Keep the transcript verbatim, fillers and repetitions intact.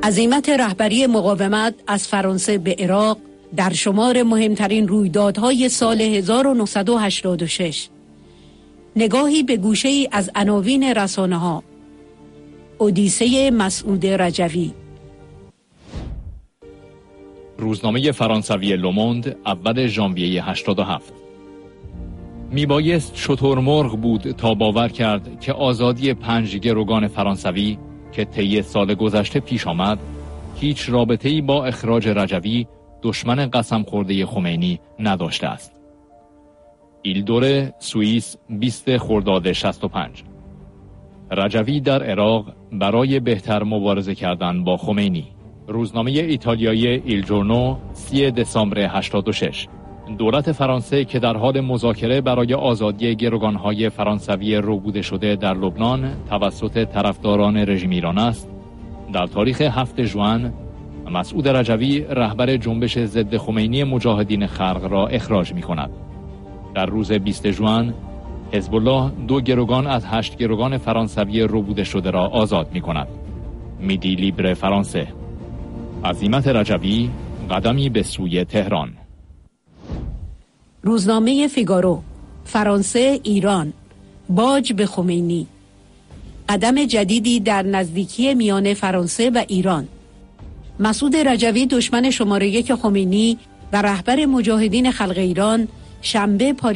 عزیمت رهبری مقاومت از فرانسه به عراق در شمار مهمترین رویدادهای سال هزار و نهصد و هشتاد و شش. نگاهی به گوشه‌ای از عناوین رسانه‌ها. اودیسه مسعود رجوی. روزنامه فرانسوی لوموند اول ژانویه هشتاد و هفت. میبایست شترمرغ بود تا باور کرد که آزادی پنج گروگان فرانسوی که طی سال گذشته پیش آمد هیچ رابطه‌ای با اخراج رجوی، دشمن قسم خورده خمینی، نداشته است. ایلدوره، سوئیس، بیست خرداد شصت و پنج. رجوی در عراق برای بهتر مبارزه کردن با خمینی. روزنامه ایتالیایی ایل جورنو، سی دسامبر هشتاد و شش. دولت فرانسه که در حال مذاکره برای آزادی گروگانهای فرانسوی ربوده شده در لبنان توسط طرفداران رژیم ایران است، در تاریخ هفتم ژوئن مسعود رجوی رهبر جنبش ضد خمینی مجاهدین خلق را اخراج می کند. در روز بیستم ژوئن حزب الله دو گروگان از هشت گروگان فرانسوی ربوده شده را آزاد می کند. میدی لیبر فرانسه. عزیمت رجوی، قدمی به سوی تهران. روزنامه فیگارو، فرانسه ایران، باج به خمینی. قدم جدیدی در نزدیکی میان فرانسه و ایران. مسعود رجوی، دشمن شماره یک خمینی و رهبر مجاهدین خلق ایران، شنبه